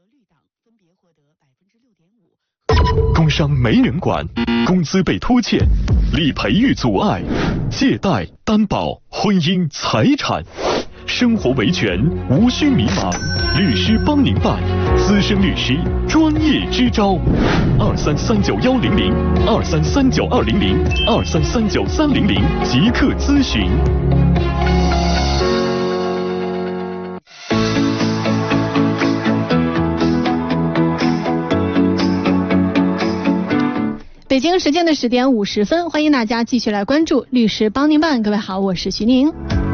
工伤没人管，工资被拖欠，理赔遇阻碍，借贷、担保、婚姻、财产，生活维权无需迷茫，律师帮您办，资深律师专业支招，23391002339200，2339300300，即刻咨询。 北京时间的10点50分，欢迎大家继续来关注律师帮您办。各位好，我是徐宁。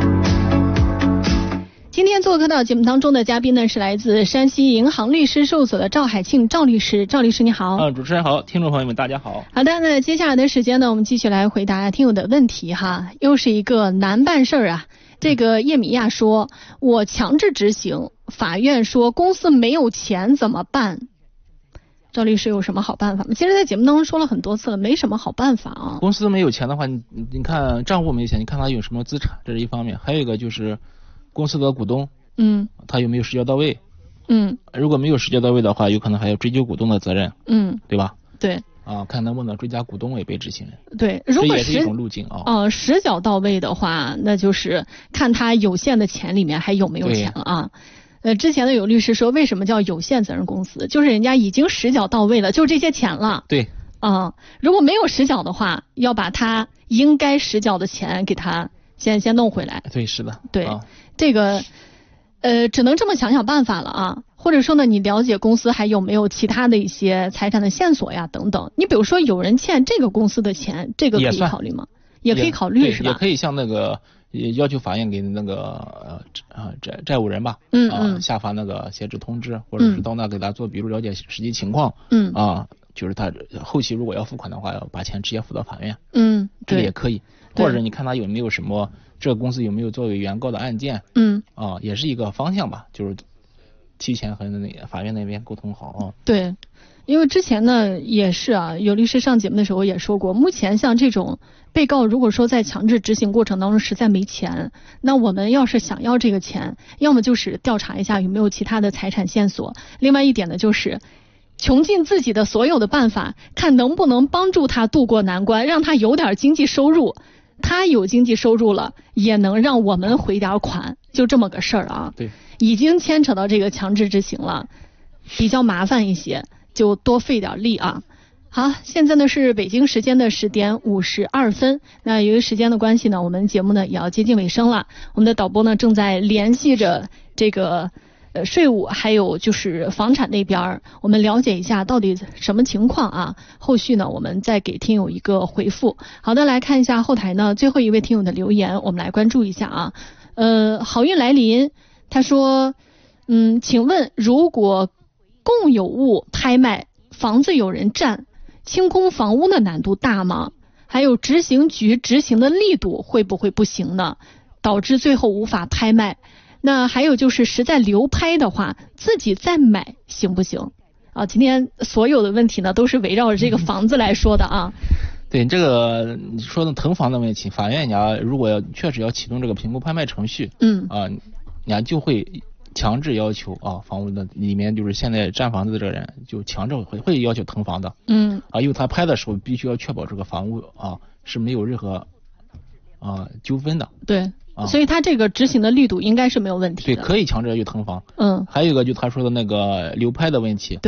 今天做客到节目当中的嘉宾呢，是来自山西银行律师事务所的赵海庆赵律师。赵律师你好。 主持人好，听众朋友们大家好。 好的，那接下来的时间呢，我们继续来回答听友的问题哈。又是一个难办事儿啊。这个叶米亚说，我强制执行，法院说公司没有钱怎么办？赵律师有什么好办法吗？其实在节目当中说了很多次了，没什么好办法啊。 公司没有钱的话，你看账户没钱，你看他有什么资产，这是一方面。还有一个就是公司的股东，他有没有实交到位？如果没有实交到位的话，有可能还要追究股东的责任，对吧？ 对。 看能不能追加股东违背执行人。 对，如果这也是一种路径实缴到位的话，那就是看他有限的钱里面还有没有钱了啊。之前呢有律师说，为什么叫有限责任公司？就是人家已经实缴到位了，就这些钱了。 对。 如果没有实缴的话，要把他应该实缴的钱给他先弄回来。 对，是的。 对，这个只能这么想办法了啊。或者说呢，你了解公司还有没有其他的一些财产的线索呀等等。你比如说有人欠这个公司的钱，这个可以考虑吗？也可以考虑是吧？ 也可以像那个要求法院给那个债务人吧，下发那个协助通知，或者是到那给他做笔录了解实际情况，就是他后期如果要付款的话，要把钱直接付到法院，这个也可以。或者你看他有没有什么这个公司有没有作为原告的案件，也是一个方向吧，就是提前和法院那边沟通好。 对。因为之前呢也是有律师上节目的时候也说过，目前像这种被告如果说在强制执行过程当中实在没钱，那我们要是想要这个钱，要么就是调查一下有没有其他的财产线索，另外一点呢就是穷尽自己的所有的办法，看能不能帮助他渡过难关，让他有点经济收入，他有经济收入了也能让我们回点款，就这么个事儿啊。 对，已经牵扯到这个强制执行了，比较麻烦一些，就多费点力啊。好，现在呢是北京时间的10点52分。那由于时间的关系呢，我们节目呢也要接近尾声了。我们的导播呢正在联系着这个税务还有就是房产那边，我们了解一下到底什么情况啊。后续呢我们再给听友一个回复。好的，来看一下后台呢最后一位听友的留言，我们来关注一下啊。好运来临，他说请问如果共有物拍卖，房子有人占，清空房屋的难度大吗？还有执行局执行的力度会不会不行呢？导致最后无法拍卖。那还有就是实在流拍的话，自己再买行不行？今天所有的问题呢都是围绕着这个房子来说的啊。 对，这个你说的腾房的问题，法院如果确实要启动这个评估拍卖程序，就会强制要求房屋的里面就是现在占房子的这个人就强制会要求腾房的，因为他拍的时候必须要确保这个房屋是没有任何纠纷的。 对，所以他这个执行的力度应该是没有问题的。 对，可以强制要求腾房。还有一个就他说的那个流拍的问题。